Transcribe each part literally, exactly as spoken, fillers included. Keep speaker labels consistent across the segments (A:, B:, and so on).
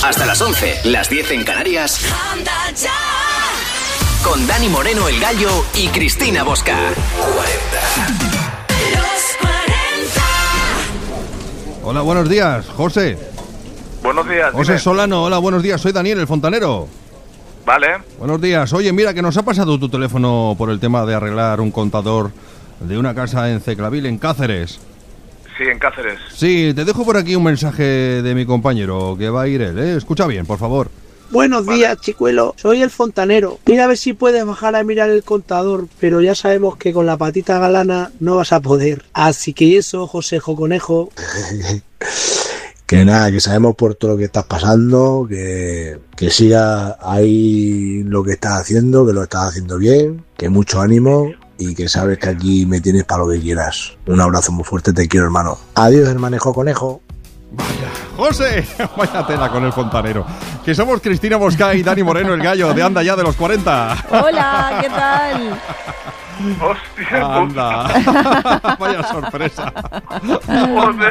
A: Hasta las once, las diez en Canarias. Con Dani Moreno, el Gallo, y Cristina Bosca. cuarenta.
B: Hola, buenos días, José.
C: Buenos días.
B: José
C: dime.
B: Solano, hola, buenos días, soy Daniel, el fontanero.
C: Vale.
B: Buenos días. Oye, mira, que nos ha pasado tu teléfono por el tema de arreglar un contador de una casa en Ceclavil, en Cáceres.
C: Sí, en Cáceres.
B: Sí, te dejo por aquí un mensaje de mi compañero, que va a ir él, ¿eh? Escucha bien, por favor.
D: Buenos
C: Vale.
D: días, chicuelo. Soy el fontanero. Mira a ver si puedes bajar a mirar el contador, pero ya sabemos que con la patita galana no vas a poder. Así que eso, Josejo Conejo.
E: Que nada, que sabemos por todo lo que estás pasando, que, que siga ahí lo que estás haciendo, que lo estás haciendo bien, que mucho ánimo y que sabes que aquí me tienes para lo que quieras. Un abrazo muy fuerte, te quiero, hermano. Adiós, hermanejo conejo.
B: Vaya, José, vaya tela con el fontanero. Que somos Cristina Bosca y Dani Moreno, el Gallo, de Anda Ya de los cuarenta.
F: Hola, ¿qué tal?
C: Hostia,
B: Anda. Vaya sorpresa.
C: joder.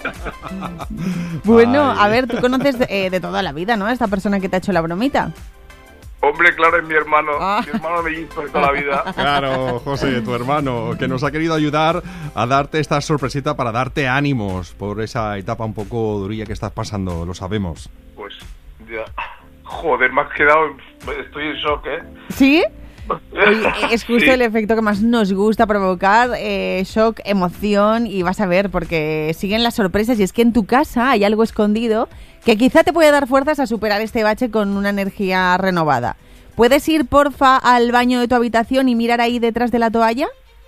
F: Bueno,
B: Ay.
F: a ver, tú conoces de, eh, de toda la vida, ¿no? A esta persona que te ha hecho la bromita.
C: Hombre, claro, es mi hermano.
F: Ah.
C: Mi hermano me hizo de toda la vida.
B: Claro, José, tu hermano, que nos ha querido ayudar a darte esta sorpresita para darte ánimos por esa etapa un poco durilla que estás pasando, lo sabemos.
C: Pues, ya. Joder, me has quedado. en- Estoy en shock, ¿eh?
F: ¿Sí? Oye, es justo
C: Sí.
F: el efecto que más nos gusta provocar, eh, shock, emoción, y vas a ver, porque siguen las sorpresas y es que en tu casa hay algo escondido que quizá te puede dar fuerzas a superar este bache con una energía renovada. ¿Puedes ir, porfa, al baño de tu habitación y mirar ahí detrás de la toalla?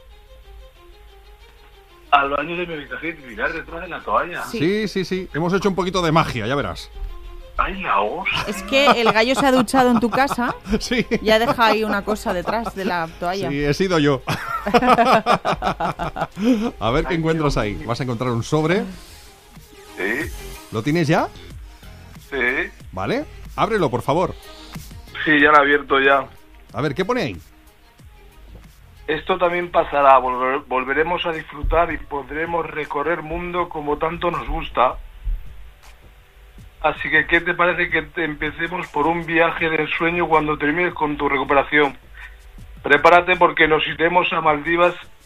C: Al baño de mi habitación y mirar detrás de la toalla.
F: Sí.
B: Sí, sí, sí, hemos hecho un poquito de magia, ya verás.
C: ¡Ay, la hostia!
F: Es que el Gallo se ha duchado en tu casa
B: Sí.
F: y ha dejado ahí una cosa detrás de la toalla.
B: Sí, he sido yo. A ver qué encuentras ahí. Vas a encontrar un sobre.
C: Sí,
B: ¿Lo tienes ya?
C: sí.
B: ¿Vale? Ábrelo, por favor.
C: Sí, ya lo he abierto ya.
B: A ver, ¿qué pone ahí?
C: Esto también pasará. Volver- volveremos a disfrutar y podremos recorrer mundo como tanto nos gusta. Así que, ¿qué te parece que te empecemos por un viaje de ensueño cuando termines con tu recuperación? Prepárate porque nos iremos a Maldivas